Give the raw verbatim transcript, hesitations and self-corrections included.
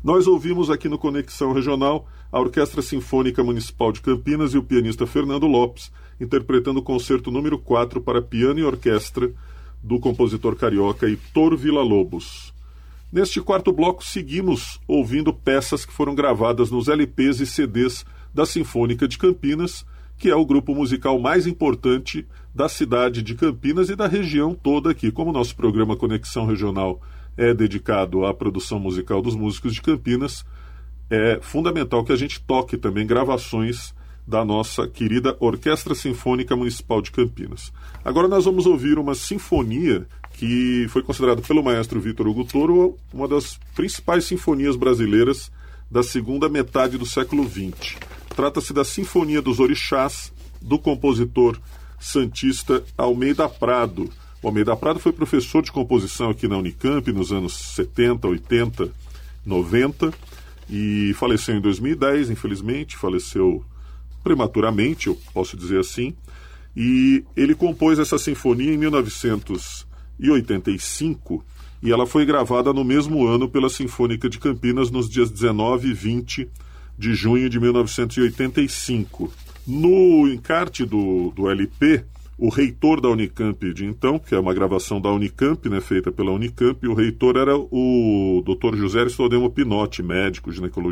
Nós ouvimos aqui no Conexão Regional a Orquestra Sinfônica Municipal de Campinas e o pianista Fernando Lopes, interpretando o concerto número quatro para piano e orquestra do compositor carioca Heitor Villa-Lobos. Neste quarto bloco, seguimos ouvindo peças que foram gravadas nos L Ps e C Ds da Sinfônica de Campinas, que é o grupo musical mais importante da cidade de Campinas e da região toda aqui. Como o nosso programa Conexão Regional é dedicado à produção musical dos músicos de Campinas, é fundamental que a gente toque também gravações da nossa querida Orquestra Sinfônica Municipal de Campinas. Agora nós vamos ouvir uma sinfonia que foi considerada pelo maestro Vitor Hugo Toro uma das principais sinfonias brasileiras da segunda metade do século vinte. Trata-se da Sinfonia dos Orixás, do compositor santista Almeida Prado. O Almeida Prado foi professor de composição aqui na Unicamp nos anos setenta, oitenta, noventa e faleceu em dois mil e dez, infelizmente, faleceu prematuramente, eu posso dizer assim, e ele compôs essa sinfonia em mil novecentos e oitenta e cinco e ela foi gravada no mesmo ano pela Sinfônica de Campinas nos dias dezenove e vinte de junho de mil novecentos e oitenta e cinco. No encarte do, do L P, o reitor da Unicamp de então, que é uma gravação da Unicamp, né, feita pela Unicamp, o reitor era o doutor José Aristodemo Pinotti, médico, ginecologista,